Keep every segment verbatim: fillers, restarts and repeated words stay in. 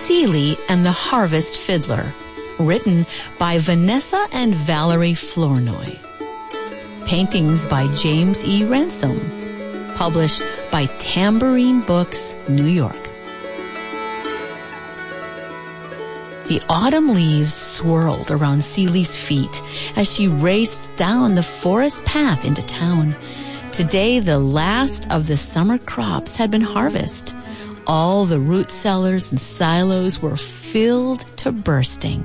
Celie and the Harvest Fiddler, written by Vanessa and Valerie Flournoy. Paintings by James E. Ransom, published by Tambourine Books, New York. The autumn leaves swirled around Celie's feet as she raced down the forest path into town. Today, the last of the summer crops had been harvested. All the root cellars and silos were filled to bursting.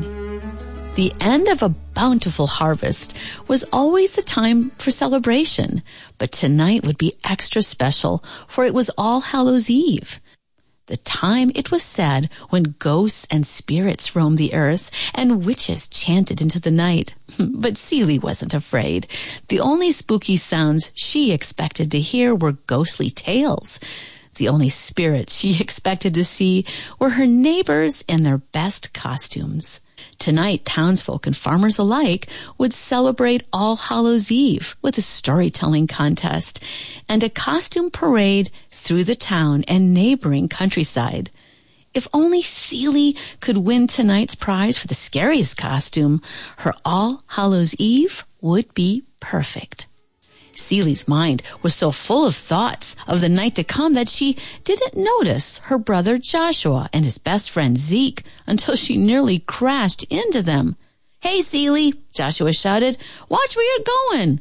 The end of a bountiful harvest was always the time for celebration, but tonight would be extra special, for it was All Hallows Eve, the time, it was said, when ghosts and spirits roamed the earth and witches chanted into the night. But Celie wasn't afraid. The only spooky sounds she expected to hear were ghostly tales. The only spirits she expected to see were her neighbors in their best costumes. Tonight, townsfolk and farmers alike would celebrate All Hallows Eve with a storytelling contest and a costume parade through the town and neighboring countryside. If only Celie could win tonight's prize for the scariest costume, her All Hallows Eve would be perfect. Celie's mind was so full of thoughts of the night to come that she didn't notice her brother Joshua and his best friend Zeke until she nearly crashed into them. "Hey, Celie," Joshua shouted, "watch where you're going."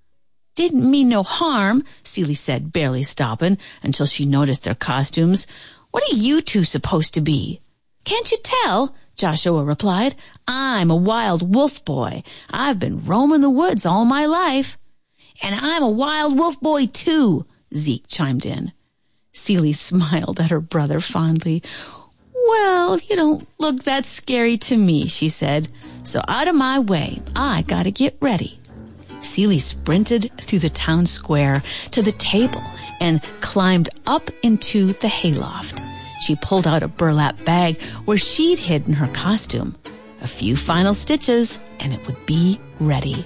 "Didn't mean no harm," Celie said, barely stopping until she noticed their costumes. "What are you two supposed to be?" "Can't you tell?" Joshua replied. "I'm a wild wolf boy. I've been roaming the woods all my life." "And I'm a wild wolf boy, too," Zeke chimed in. Celie smiled at her brother fondly. "Well, you don't look that scary to me," she said. "So out of my way. I gotta get ready." Celie sprinted through the town square to the table and climbed up into the hayloft. She pulled out a burlap bag where she'd hidden her costume. A few final stitches, and it would be ready.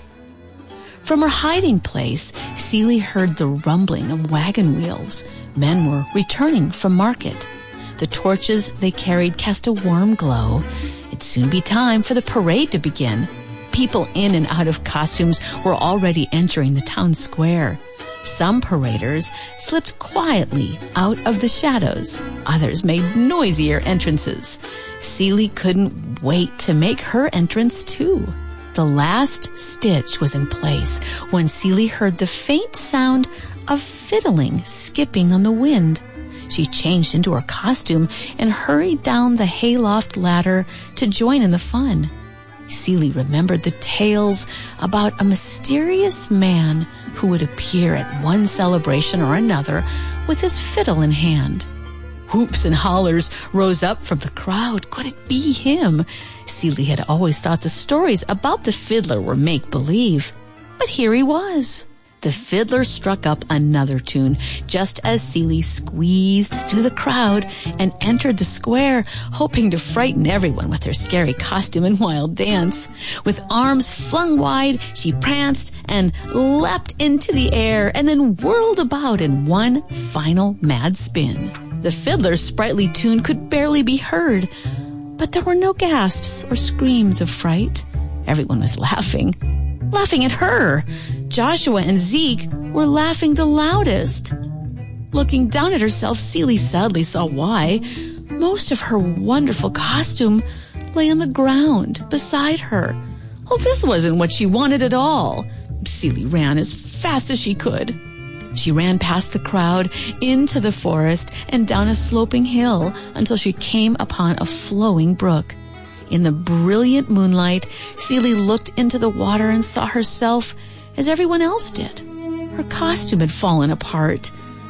From her hiding place, Celie heard the rumbling of wagon wheels. Men were returning from market. The torches they carried cast a warm glow. It'd soon be time for the parade to begin. People in and out of costumes were already entering the town square. Some paraders slipped quietly out of the shadows. Others made noisier entrances. Celie couldn't wait to make her entrance, too. The last stitch was in place when Celie heard the faint sound of fiddling skipping on the wind. She changed into her costume and hurried down the hayloft ladder to join in the fun. Celie remembered the tales about a mysterious man who would appear at one celebration or another with his fiddle in hand. Whoops and hollers rose up from the crowd. Could it be him? Celie had always thought the stories about the fiddler were make-believe. But here he was. The fiddler struck up another tune just as Celie squeezed through the crowd and entered the square, hoping to frighten everyone with her scary costume and wild dance. With arms flung wide, she pranced and leapt into the air and then whirled about in one final mad spin. The fiddler's sprightly tune could barely be heard, but there were no gasps or screams of fright. Everyone was laughing. Laughing at her. Joshua and Zeke were laughing the loudest. Looking down at herself, Celie sadly saw why. Most of her wonderful costume lay on the ground beside her. Oh, this wasn't what she wanted at all. Celie ran as fast as she could. She ran past the crowd, into the forest, and down a sloping hill until she came upon a flowing brook. In the brilliant moonlight, Celie looked into the water and saw herself as everyone else did. Her costume had fallen apart.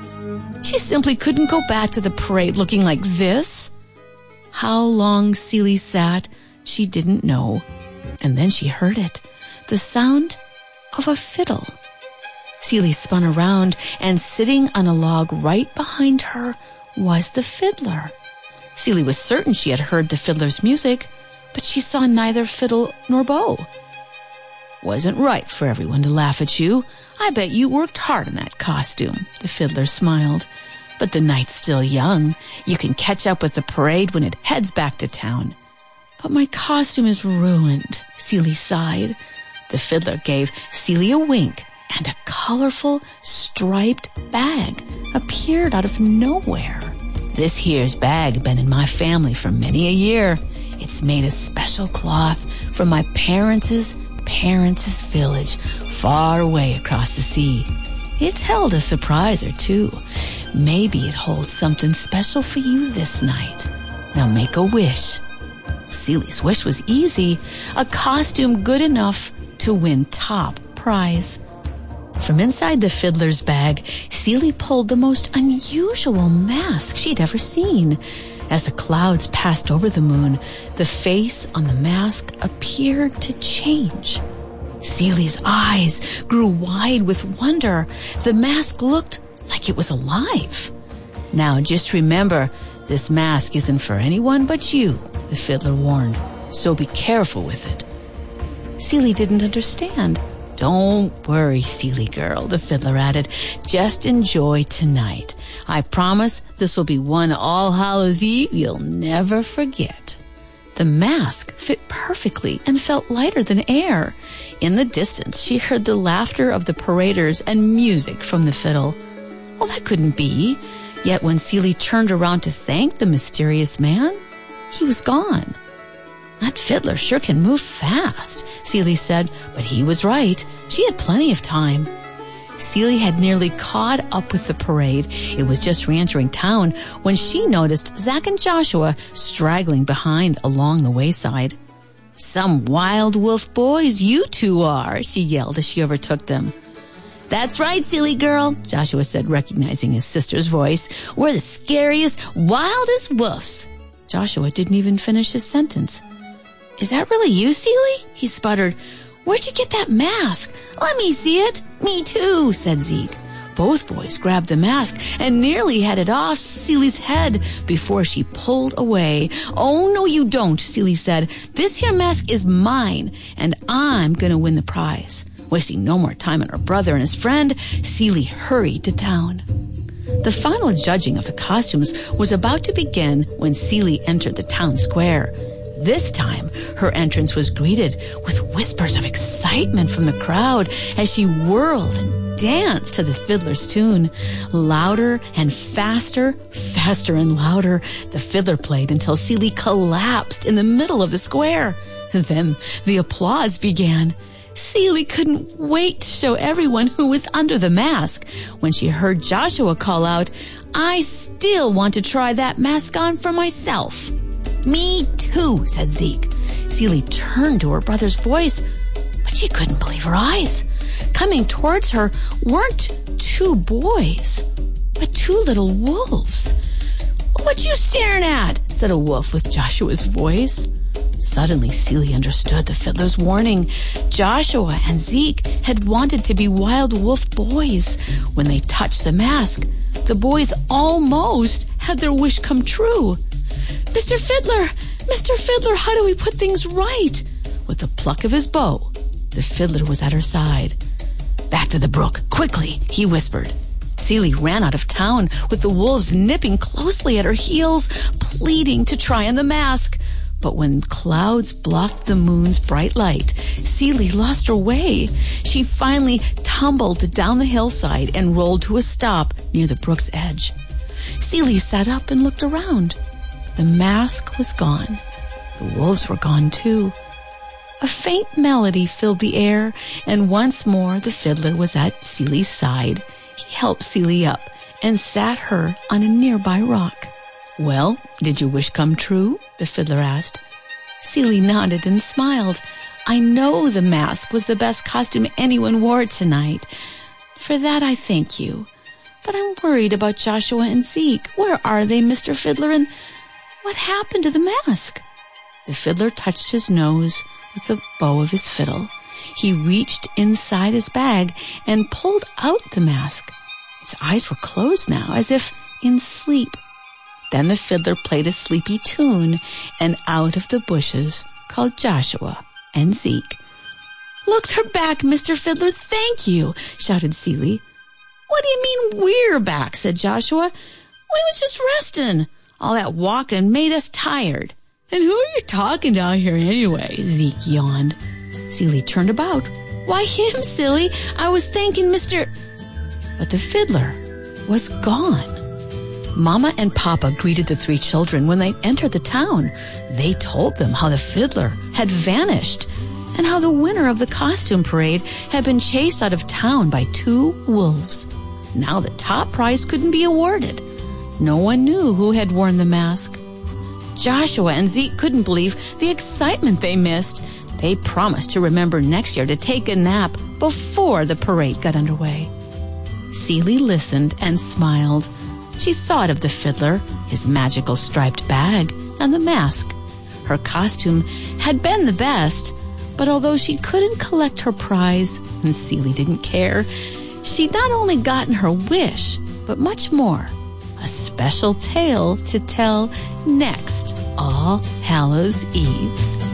She simply couldn't go back to the parade looking like this. How long Celie sat, she didn't know. And then she heard it, the sound of a fiddle. Celie spun around, and sitting on a log right behind her was the fiddler. Celie was certain she had heard the fiddler's music, but she saw neither fiddle nor bow. "Wasn't right for everyone to laugh at you. I bet you worked hard in that costume," the fiddler smiled. But the night's still young. You can catch up with the parade when it heads back to town. But my costume is ruined, Seely sighed. The fiddler gave Seely a wink, and a colorful, striped bag appeared out of nowhere. This here's bag been in my family for many a year. It's made of special cloth from my parents' parents' village far away across the sea. It's held a surprise or two. Maybe it holds something special for you this night. Now make a wish. Seely's wish was easy, a costume good enough to win top prize. From inside the fiddler's bag, Seely pulled the most unusual mask she'd ever seen. As the clouds passed over the moon, the face on the mask appeared to change. Seely's eyes grew wide with wonder. The mask looked like it was alive. Now just remember, this mask isn't for anyone but you, the fiddler warned, so be careful with it. Seely didn't understand. Don't worry, Seely girl, the fiddler added. Just enjoy tonight. I promise this will be one All Hallows Eve you'll never forget. The mask fit perfectly and felt lighter than air. In the distance, she heard the laughter of the paraders and music from the fiddle. Well, that couldn't be. Yet when Seely turned around to thank the mysterious man, he was gone. That fiddler sure can move fast, Seely said, but he was right. She had plenty of time. Seely had nearly caught up with the parade. It was just re-entering town when she noticed Zach and Joshua straggling behind along the wayside. Some wild wolf boys you two are, she yelled as she overtook them. That's right, Seely girl, Joshua said, recognizing his sister's voice. We're the scariest, wildest wolves. Joshua didn't even finish his sentence. Is that really you, Seely? He sputtered. Where'd you get that mask? Let me see it. Me too, said Zeke. Both boys grabbed the mask and nearly had it off Seely's head before she pulled away. Oh, no, you don't, Seely said. This here mask is mine, and I'm going to win the prize. Wasting no more time on her brother and his friend, Seely hurried to town. The final judging of the costumes was about to begin when Seely entered the town square. This time, her entrance was greeted with whispers of excitement from the crowd as she whirled and danced to the fiddler's tune. Louder and faster, faster and louder, the fiddler played until Seely collapsed in the middle of the square. Then the applause began. Seely couldn't wait to show everyone who was under the mask. When she heard Joshua call out, I still want to try that mask on for myself. Me too, said Zeke. Seely turned to her brother's voice, but she couldn't believe her eyes. Coming towards her weren't two boys, but two little wolves. What you staring at? Said a wolf with Joshua's voice. Suddenly, Seely understood the fiddler's warning. Joshua and Zeke had wanted to be wild wolf boys. When they touched the mask, the boys almost had their wish come true. Mister Fiddler, Mister Fiddler, how do we put things right? With the pluck of his bow, the fiddler was at her side. Back to the brook, quickly, he whispered. Seely ran out of town with the wolves nipping closely at her heels, pleading to try on the mask. But when clouds blocked the moon's bright light, Seely lost her way. She finally tumbled down the hillside and rolled to a stop near the brook's edge. Seely sat up and looked around. The mask was gone. The wolves were gone too. A faint melody filled the air, and once more the fiddler was at Seely's side. He helped Seely up and sat her on a nearby rock. Well, did your wish come true? The fiddler asked. Seely nodded and smiled. I know the mask was the best costume anyone wore tonight. For that I thank you. But I'm worried about Joshua and Zeke. Where are they, Mister Fiddler, and what happened to the mask? The fiddler touched his nose with the bow of his fiddle. He reached inside his bag and pulled out the mask. Its eyes were closed now, as if in sleep. Then the fiddler played a sleepy tune, and out of the bushes called Joshua and Zeke. Look, they're back, Mister Fiddler, thank you, shouted Seely. What do you mean we're back, said Joshua. We was just resting. All that walking made us tired. And who are you talking to out here anyway? Zeke yawned. Seeley turned about. Why, him, silly. I was thanking Mister But the fiddler was gone. Mama and Papa greeted the three children when they entered the town. They told them how the fiddler had vanished and how the winner of the costume parade had been chased out of town by two wolves. Now the top prize couldn't be awarded. No one knew who had worn the mask. Joshua and Zeke couldn't believe the excitement they missed. They promised to remember next year to take a nap before the parade got underway. Seeley listened and smiled. She thought of the fiddler, his magical striped bag, and the mask. Her costume had been the best, but although she couldn't collect her prize, and Seeley didn't care, she'd not only gotten her wish, but much more. A special tale to tell next All Hallows Eve.